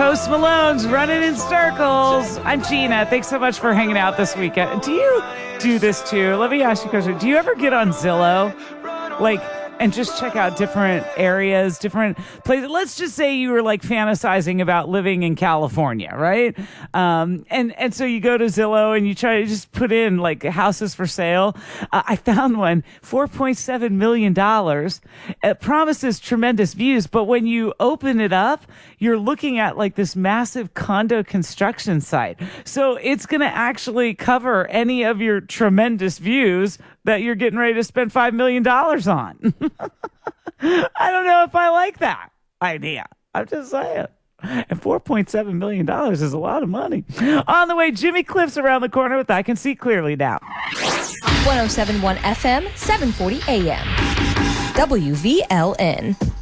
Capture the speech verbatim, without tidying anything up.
Post Malone's Running in Circles. I'm Gina. Thanks so much for hanging out this weekend. Do you do this too? Let me ask you a question. Do you ever get on Zillow? Like, and just check out different areas, different places. Let's just say you were like fantasizing about living in California, right? Um, and, and so you go to Zillow and you try to just put in like houses for sale. Uh, I found one, four point seven million dollars. It promises tremendous views, but when you open it up, you're looking at like this massive condo construction site. So it's going to actually cover any of your tremendous views that you're getting ready to spend five million dollars on. I don't know if I like that idea. I'm just saying. And four point seven million dollars is a lot of money. On the way, Jimmy Cliff's around the corner with I Can See Clearly Now. one oh seven point one F M, seven forty A M. W V L N.